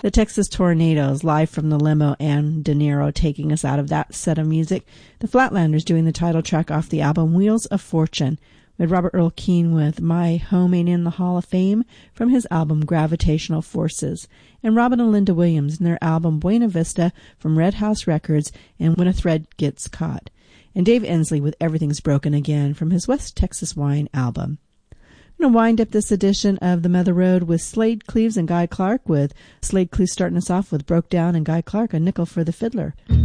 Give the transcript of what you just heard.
The Texas Tornadoes, live from the limo, and De Niro taking us out of that set of music. The Flatlanders doing the title track off the album Wheels of Fortune. We had Robert Earl Keen with My Home Ain't in the Hall of Fame from his album Gravitational Forces. And Robin and Linda Williams in their album Buena Vista from Red House Records and When a Thread Gets Caught. And Dave Ensley with Everything's Broken Again from his West Texas Wine album. I'm going to wind up this edition of The Mother Road with Slade Cleaves and Guy Clark, with Slade Cleaves starting us off with Broke Down and Guy Clark, A Nickel for the Fiddler.